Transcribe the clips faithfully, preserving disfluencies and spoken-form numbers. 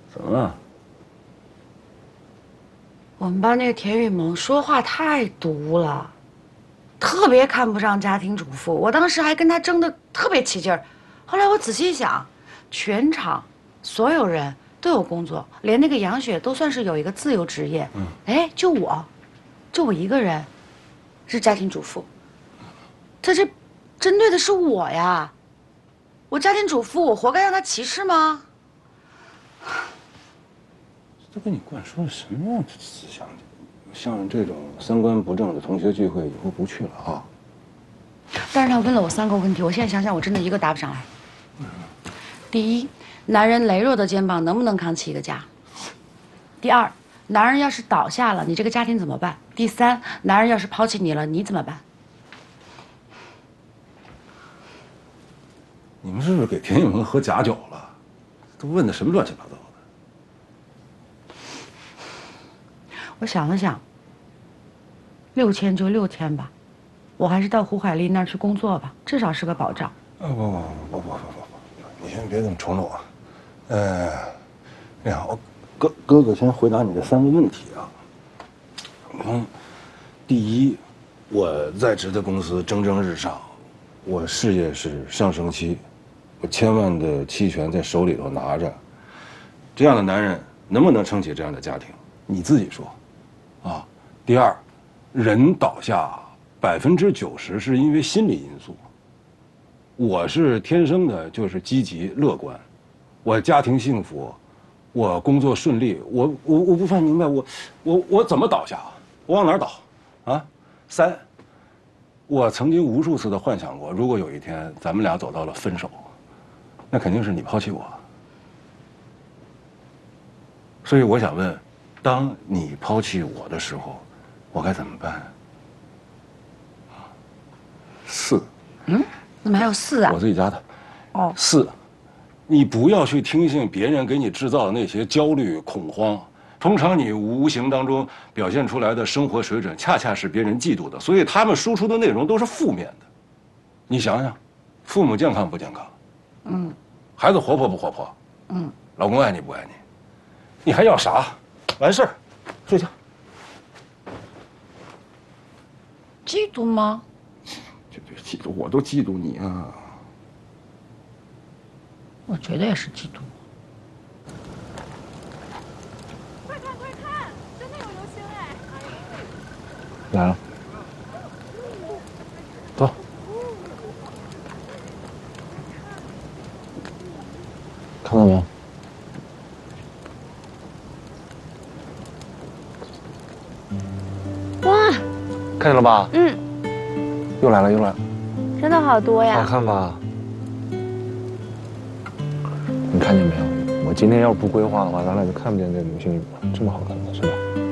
怎么了？ 我们班那个田雨萌说话太毒了，特别看不上家庭主妇。我当时还跟他争得特别起劲儿，后来我仔细一想，全场所有人都有工作，连那个杨雪都算是有一个自由职业。嗯，哎，就我，就我一个人是家庭主妇。他这针对的是我呀，我家庭主妇，我活该让他歧视吗？ 都给你灌输了什么样的思想？像这种三观不正的同学聚会，以后不去了啊！ 但是他问了我三个问题，我现在想想，我真的一个答不上来。第一，男人羸弱的肩膀能不能扛起一个家？第二，男人要是倒下了，你这个家庭怎么办？第三，男人要是抛弃你了，你怎么办？ 你们是不是给田雨萌喝假酒了？都问的什么乱七八糟的？ 我想了想，六千就六千吧，我还是到胡海丽那儿去工作吧，至少是个保障。 啊不不不不不不不不，你先别这么冲动啊。呃，这样，我哥哥哥先回答你这三个问题啊。嗯，第一，我在职的公司蒸蒸日上，我事业是上升期，我千万的期权在手里头拿着，这样的男人能不能撑起这样的家庭？你自己说。啊，第二，人倒下百分之九十是因为心理因素。我是天生的就是积极乐观，我家庭幸福，我工作顺利，我我我不太明白我我我怎么倒下？我往哪儿倒？啊，三，我曾经无数次的幻想过，如果有一天咱们俩走到了分手，那肯定是你抛弃我。所以我想问，当你抛弃我的时候，我该怎么办？四， 嗯，怎么还有四啊？ 我自己加的。 哦， 四，你不要去听信别人给你制造的那些焦虑、恐慌。通常你无形当中表现出来的生活水准，恰恰是别人嫉妒的，所以他们输出的内容都是负面的。你想想，父母健康不健康？嗯。孩子活泼不活泼？嗯。老公爱你不爱你？你还要啥？完事儿，睡觉。 嫉妒吗？ 绝对嫉妒，我都嫉妒你啊！ 我觉得也是嫉妒。 快看快看，真的有流星哎！ 来了，走。看到没有？ 哇， 看见了吧？ 嗯， 又来了，又来了， 真的好多呀！ 好看吧？你看见没有？我今天要是不规划的话，咱俩就看不见这流星雨了。这么好看的，是吧？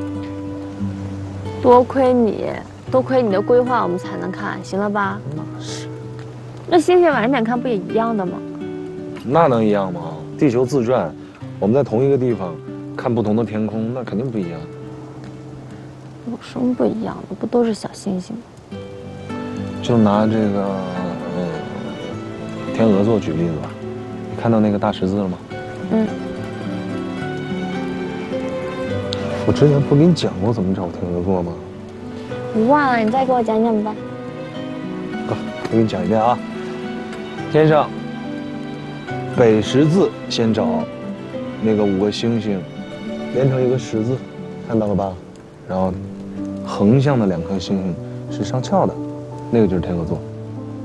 多亏你，多亏你的规划，我们才能看，行了吧？ 那是。 那星星晚点看不也一样的吗？ 那能一样吗？地球自转，我们在同一个地方看不同的天空，那肯定不一样。 有什么不一样的？不都是小星星吗？ 就拿这个呃天鹅座举例子吧，你看到那个大十字了吗？ 嗯。 我之前不跟你讲过怎么找天鹅座吗？ 我忘了，你再给我讲讲吧。 哥，我给你讲一遍啊。天上北十字先找那个五个星星连成一个十字，看到了吧？然后横向的两颗星星是上翘的，那个就是天鹅座。